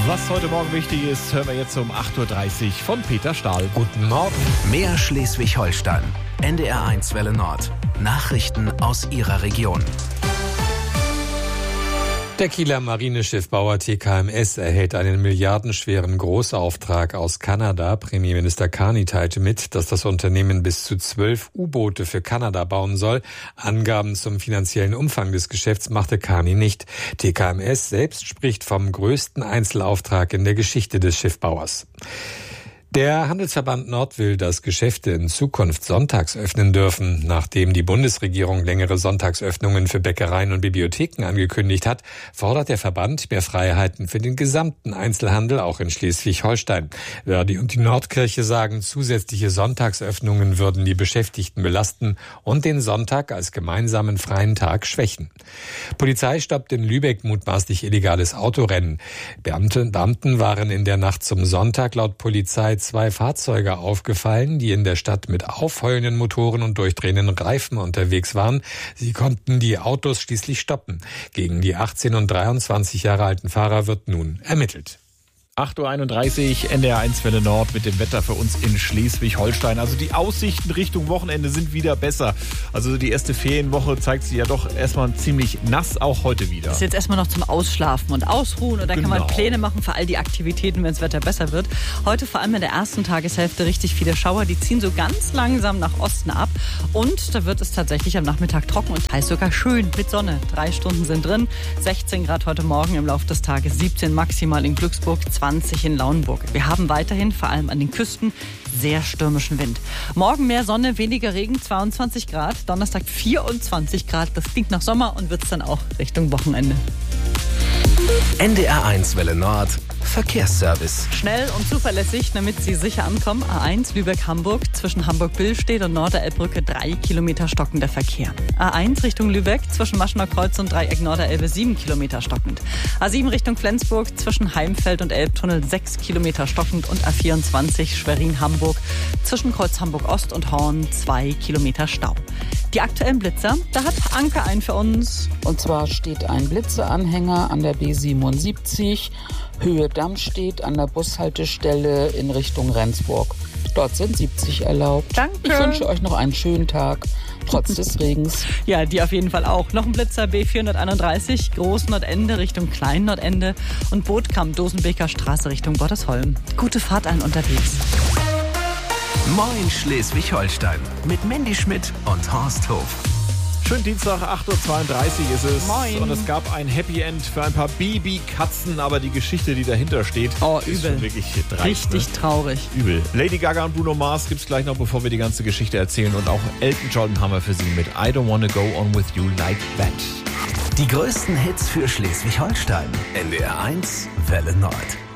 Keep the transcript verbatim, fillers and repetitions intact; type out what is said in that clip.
Was heute Morgen wichtig ist, hören wir jetzt um acht Uhr dreißig von Peter Stahl. Guten Morgen. Mehr Schleswig-Holstein. N D R eins Welle Nord. Nachrichten aus Ihrer Region. Der Kieler Marineschiffbauer T K M S erhält einen milliardenschweren Großauftrag aus Kanada. Premierminister Carney teilte mit, dass das Unternehmen bis zu zwölf U-Boote für Kanada bauen soll. Angaben zum finanziellen Umfang des Geschäfts machte Carney nicht. T K M S selbst spricht vom größten Einzelauftrag in der Geschichte des Schiffbauers. Der Handelsverband Nord will, dass Geschäfte in Zukunft sonntags öffnen dürfen. Nachdem die Bundesregierung längere Sonntagsöffnungen für Bäckereien und Bibliotheken angekündigt hat, fordert der Verband mehr Freiheiten für den gesamten Einzelhandel, auch in Schleswig-Holstein. Verdi und die Nordkirche sagen, zusätzliche Sonntagsöffnungen würden die Beschäftigten belasten und den Sonntag als gemeinsamen freien Tag schwächen. Polizei stoppt in Lübeck mutmaßlich illegales Autorennen. Beamte, Beamten waren in der Nacht zum Sonntag laut Polizei zwei Fahrzeuge aufgefallen, die in der Stadt mit aufheulenden Motoren und durchdrehenden Reifen unterwegs waren. Sie konnten die Autos schließlich stoppen. Gegen die achtzehn und dreiundzwanzig Jahre alten Fahrer wird nun ermittelt. acht Uhr einunddreißig, N D R eins Welle Nord mit dem Wetter für uns in Schleswig-Holstein. Also die Aussichten Richtung Wochenende sind wieder besser. Also die erste Ferienwoche zeigt sich ja doch erstmal ziemlich nass, auch heute wieder. Das ist jetzt erstmal noch zum Ausschlafen und Ausruhen und dann Genau. kann man Pläne machen für all die Aktivitäten, wenn das Wetter besser wird. Heute vor allem in der ersten Tageshälfte richtig viele Schauer, die ziehen so ganz langsam nach Osten ab und da wird es tatsächlich am Nachmittag trocken und teils sogar schön mit Sonne. Drei Stunden sind drin, sechzehn Grad heute Morgen im Laufe des Tages, siebzehn maximal in Glücksburg, zwanzig in Lauenburg. Wir haben weiterhin, vor allem an den Küsten, sehr stürmischen Wind. Morgen mehr Sonne, weniger Regen, zweiundzwanzig Grad. Donnerstag vierundzwanzig Grad. Das klingt nach Sommer und wird es dann auch Richtung Wochenende. N D R eins Welle Nord. Verkehrsservice. Schnell und zuverlässig, damit Sie sicher ankommen. A eins Lübeck-Hamburg zwischen Hamburg-Billstedt und Norderelbbrücke drei Kilometer stockender Verkehr. A eins Richtung Lübeck zwischen Maschener Kreuz und Dreieck Norderelbe sieben Kilometer stockend. A sieben Richtung Flensburg zwischen Heimfeld und Elbtunnel sechs Kilometer stockend und A vierundzwanzig Schwerin-Hamburg zwischen Kreuz Hamburg-Ost und Horn zwei Kilometer Stau. Die aktuellen Blitzer, da hat Anke einen für uns. Und zwar steht ein Blitzeranhänger an der B siebenundsiebzig, Höhe Dammstedt an der Bushaltestelle in Richtung Rendsburg. Dort sind siebzig erlaubt. Danke. Ich wünsche euch noch einen schönen Tag, trotz des Regens. Ja, die auf jeden Fall auch. Noch ein Blitzer B vierhunderteinunddreißig, Groß-Nordende Richtung Klein-Nordende und Bootkamp Dosenbeker Straße Richtung Bottersholm. Gute Fahrt allen unterwegs. Moin Schleswig-Holstein. Mit Mandy Schmidt und Horst Hof. Schönen Dienstag, acht Uhr zweiunddreißig ist es. Moin. Und es gab ein Happy End für ein paar Babykatzen, aber die Geschichte, die dahinter steht, Oh, ist übel. schon wirklich dreist. Richtig ne? traurig. Übel. Lady Gaga und Bruno Mars gibt's gleich noch, bevor wir die ganze Geschichte erzählen. Und auch Elton John haben wir für Sie mit I Don't Wanna Go On With You Like That. Die größten Hits für Schleswig-Holstein. N D R eins Welle Nord.